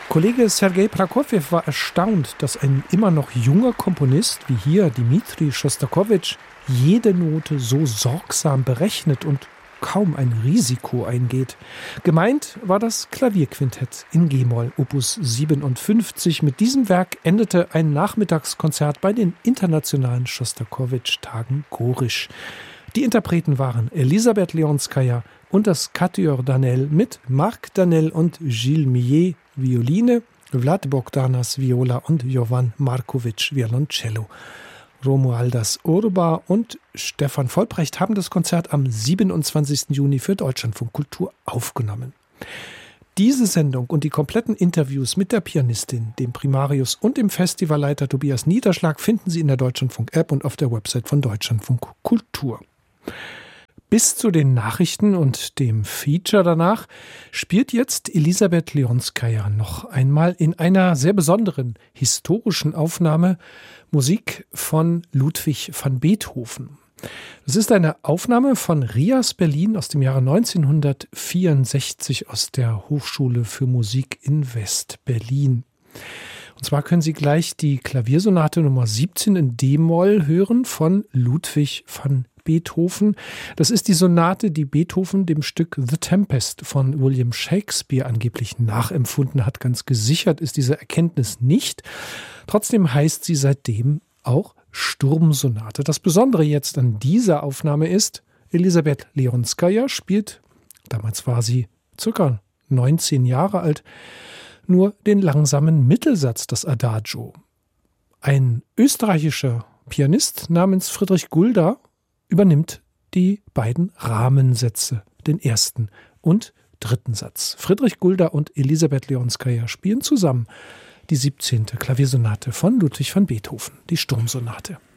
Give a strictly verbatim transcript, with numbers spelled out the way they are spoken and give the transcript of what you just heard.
Kollege Sergei Prokofjew war erstaunt, dass ein immer noch junger Komponist wie hier Dmitri Schostakowitsch jede Note so sorgsam berechnet und kaum ein Risiko eingeht. Gemeint war das Klavierquintett in G-Moll, Opus siebenundfünfzig. Mit diesem Werk endete ein Nachmittagskonzert bei den internationalen Schostakowitsch-Tagen Gorisch. Die Interpreten waren Elisabeth Leonskaja und das Quatuor Danel mit Marc Danel und Gilles Millet Violine, Vlad Bogdanas Viola und Jovan Markovic Violoncello. Romualdas Urba und Stefan Vollbrecht haben das Konzert am siebenundzwanzigsten Juni für Deutschlandfunk Kultur aufgenommen. Diese Sendung und die kompletten Interviews mit der Pianistin, dem Primarius und dem Festivalleiter Tobias Niederschlag finden Sie in der Deutschlandfunk-App und auf der Website von Deutschlandfunk Kultur. Bis zu den Nachrichten und dem Feature danach spielt jetzt Elisabeth Leonskaja noch einmal in einer sehr besonderen historischen Aufnahme Musik von Ludwig van Beethoven. Das ist eine Aufnahme von Rias Berlin aus dem Jahre neunzehnhundertvierundsechzig aus der Hochschule für Musik in West-Berlin. Und zwar können Sie gleich die Klaviersonate Nummer siebzehn in D-Moll hören von Ludwig van Beethoven. Das ist die Sonate, die Beethoven dem Stück The Tempest von William Shakespeare angeblich nachempfunden hat. Ganz gesichert ist diese Erkenntnis nicht. Trotzdem heißt sie seitdem auch Sturmsonate. Das Besondere jetzt an dieser Aufnahme ist, Elisabeth Leonskaja spielt, damals war sie circa neunzehn Jahre alt, nur den langsamen Mittelsatz, das Adagio. Ein österreichischer Pianist namens Friedrich Gulda übernimmt die beiden Rahmensätze, den ersten und dritten Satz. Friedrich Gulda und Elisabeth Leonskaja spielen zusammen die siebzehnte Klaviersonate von Ludwig van Beethoven, die Sturmsonate.